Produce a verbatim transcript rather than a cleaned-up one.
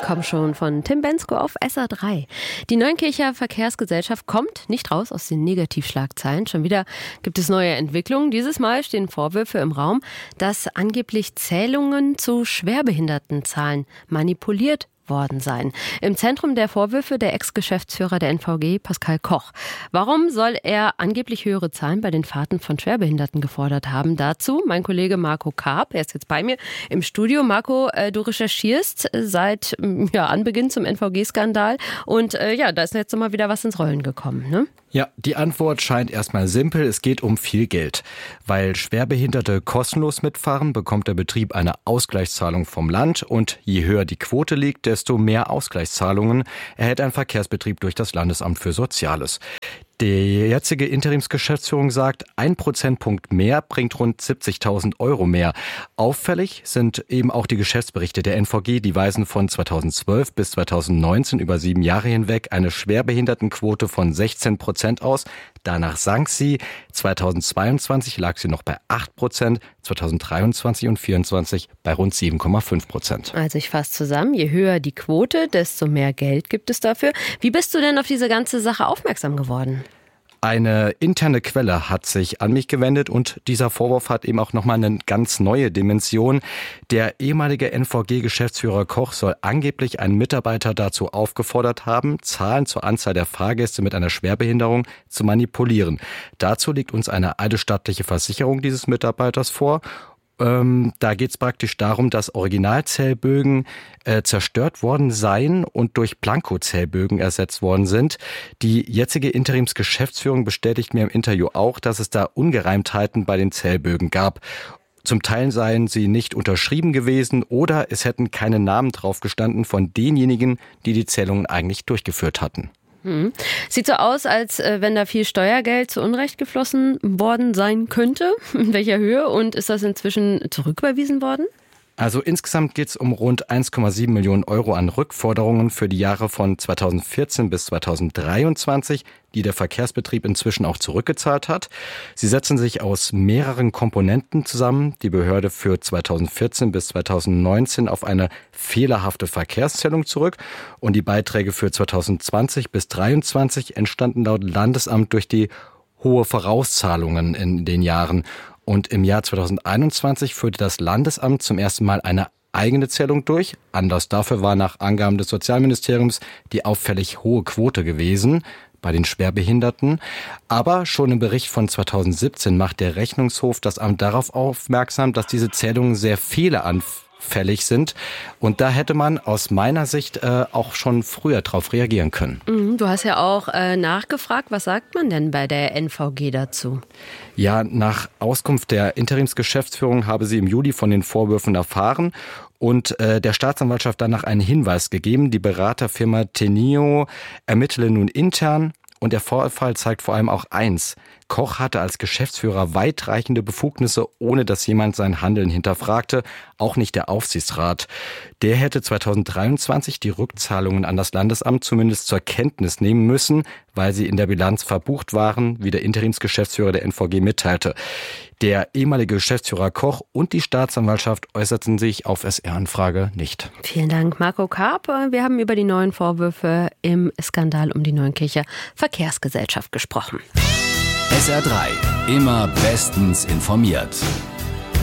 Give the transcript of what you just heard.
kommen schon von Tim Bendzko auf S R drei. Die Neunkircher Verkehrsgesellschaft kommt nicht raus aus den Negativschlagzeilen. Schon wieder gibt es neue Entwicklungen. Dieses Mal stehen Vorwürfe im Raum, dass angeblich Zählungen zu Schwerbehindertenzahlen manipuliert worden sein. Im Zentrum der Vorwürfe der Ex-Geschäftsführer der N V G, Pascal Koch. Warum soll er angeblich höhere Zahlen bei den Fahrten von Schwerbehinderten gefordert haben? Dazu mein Kollege Marco Karp. Er ist jetzt bei mir im Studio. Marco, äh, du recherchierst seit ja, Anbeginn zum N V G-Skandal. Und äh, ja, da ist jetzt nochmal wieder was ins Rollen gekommen, ne? Ja, die Antwort scheint erstmal simpel. Es geht um viel Geld. Weil Schwerbehinderte kostenlos mitfahren, bekommt der Betrieb eine Ausgleichszahlung vom Land. Und je höher die Quote liegt, desto mehr Ausgleichszahlungen erhält ein Verkehrsbetrieb durch das Landesamt für Soziales. Die jetzige Interimsgeschäftsführung sagt, ein Prozentpunkt mehr bringt rund siebzigtausend Euro mehr. Auffällig sind eben auch die Geschäftsberichte der N V G. Die weisen von zweitausendzwölf bis zweitausendneunzehn über sieben Jahre hinweg eine Schwerbehindertenquote von sechzehn Prozent aus. Danach sank sie. zweitausendzweiundzwanzig lag sie noch bei acht Prozent, zweitausenddreiundzwanzig und zweitausendvierundzwanzig bei rund sieben Komma fünf Prozent. Also ich fasse zusammen, je höher die Quote, desto mehr Geld gibt es dafür. Wie bist du denn auf diese ganze Sache aufmerksam geworden? Eine interne Quelle hat sich an mich gewendet und dieser Vorwurf hat eben auch nochmal eine ganz neue Dimension. Der ehemalige N V G-Geschäftsführer Koch soll angeblich einen Mitarbeiter dazu aufgefordert haben, Zahlen zur Anzahl der Fahrgäste mit einer Schwerbehinderung zu manipulieren. Dazu liegt uns eine eidesstattliche Versicherung dieses Mitarbeiters vor. Ähm, da geht es praktisch darum, dass Originalzählbögen äh, zerstört worden seien und durch Blankozählbögen ersetzt worden sind. Die jetzige Interimsgeschäftsführung bestätigt mir im Interview auch, dass es da Ungereimtheiten bei den Zählbögen gab. Zum Teil seien sie nicht unterschrieben gewesen oder es hätten keine Namen drauf gestanden von denjenigen, die die Zählungen eigentlich durchgeführt hatten. Hm. Sieht so aus, als äh, wenn da viel Steuergeld zu Unrecht geflossen worden sein könnte. In welcher Höhe? Und ist das inzwischen zurücküberwiesen worden? Also insgesamt geht es um rund eins Komma sieben Millionen Euro an Rückforderungen für die Jahre von zweitausendvierzehn bis zweitausenddreiundzwanzig, die der Verkehrsbetrieb inzwischen auch zurückgezahlt hat. Sie setzen sich aus mehreren Komponenten zusammen. Die Behörde führt zweitausendvierzehn bis zweitausendneunzehn auf eine fehlerhafte Verkehrszählung zurück und die Beiträge für zweitausendzwanzig bis zweitausenddreiundzwanzig entstanden laut Landesamt durch die hohe Vorauszahlungen in den Jahren. Und im Jahr zweitausendeinundzwanzig führte das Landesamt zum ersten Mal eine eigene Zählung durch. Anlass dafür war nach Angaben des Sozialministeriums die auffällig hohe Quote gewesen bei den Schwerbehinderten. Aber schon im Bericht von zweitausendsiebzehn macht der Rechnungshof das Amt darauf aufmerksam, dass diese Zählungen sehr fehleranfällig sind. Und da hätte man aus meiner Sicht äh, auch schon früher darauf reagieren können. Du hast ja auch äh, nachgefragt. Was sagt man denn bei der N V G dazu? Ja, nach Auskunft der Interimsgeschäftsführung habe sie im Juli von den Vorwürfen erfahren und äh, der Staatsanwaltschaft danach einen Hinweis gegeben. Die Beraterfirma Teneo ermittele nun intern. Und der Vorfall zeigt vor allem auch eins. Koch hatte als Geschäftsführer weitreichende Befugnisse, ohne dass jemand sein Handeln hinterfragte, auch nicht der Aufsichtsrat. Der hätte zweitausenddreiundzwanzig die Rückzahlungen an das Landesamt zumindest zur Kenntnis nehmen müssen, weil sie in der Bilanz verbucht waren, wie der Interimsgeschäftsführer der N V G mitteilte. Der ehemalige Geschäftsführer Koch und die Staatsanwaltschaft äußerten sich auf S R-Anfrage nicht. Vielen Dank, Marco Karp. Wir haben über die neuen Vorwürfe im Skandal um die Neunkircher Verkehrsgesellschaft gesprochen. S R drei, immer bestens informiert.